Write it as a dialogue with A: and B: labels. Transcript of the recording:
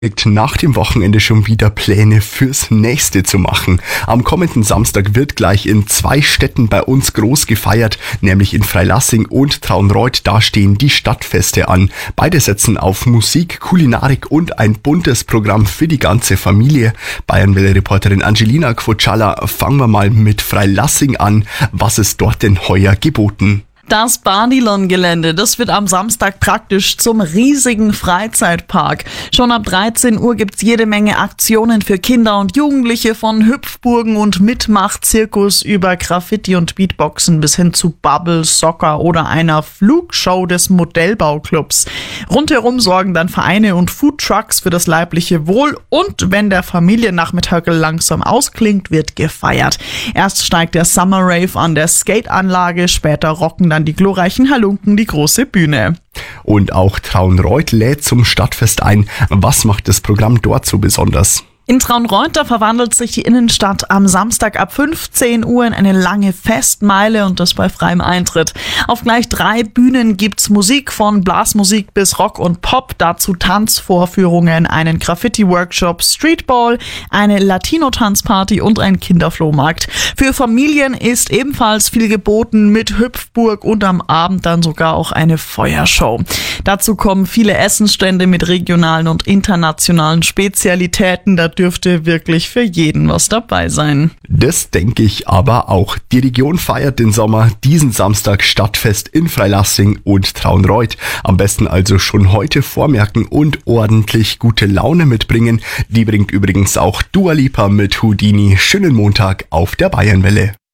A: Nach dem Wochenende schon wieder Pläne fürs nächste zu machen. Am kommenden Samstag wird gleich in 2 Städten bei uns groß gefeiert, nämlich in Freilassing und Traunreut. Da stehen die Stadtfeste an. Beide setzen auf Musik, Kulinarik und ein buntes Programm für die ganze Familie. Bayernwelle-Reporterin Angelina Kvotschalla, fangen wir mal mit Freilassing an. Was ist dort denn heuer geboten?
B: Das Badilon-Gelände, das wird am Samstag praktisch zum riesigen Freizeitpark. Schon ab 13 Uhr gibt's jede Menge Aktionen für Kinder und Jugendliche, von Hüpfburgen und Mitmach-Zirkus über Graffiti und Beatboxen bis hin zu Bubble, Soccer oder einer Flugshow des Modellbauclubs. Rundherum sorgen dann Vereine und Foodtrucks für das leibliche Wohl, und wenn der Familiennachmittag langsam ausklingt, wird gefeiert. Erst steigt der Summer Rave an der Skateanlage, später rocken dann die glorreichen Halunken die große Bühne.
A: Und auch Traunreut lädt zum Stadtfest ein. Was macht das Programm dort so besonders?
B: In Traunreut, da verwandelt sich die Innenstadt am Samstag ab 15 Uhr in eine lange Festmeile, und das bei freiem Eintritt. Auf gleich 3 Bühnen gibt's Musik, von Blasmusik bis Rock und Pop, dazu Tanzvorführungen, einen Graffiti-Workshop, Streetball, eine Latino-Tanzparty und ein Kinderflohmarkt. Für Familien ist ebenfalls viel geboten mit Hüpfburg und am Abend dann sogar auch eine Feuershow. Dazu kommen viele Essensstände mit regionalen und internationalen Spezialitäten. Da dürfte wirklich für jeden was dabei sein.
A: Das denke ich aber auch. Die Region feiert den Sommer, diesen Samstag Stadtfest in Freilassing und Traunreut. Am besten also schon heute vormerken und ordentlich gute Laune mitbringen. Die bringt übrigens auch Dua Lipa mit Houdini. Schönen Montag auf der Bayernwelle.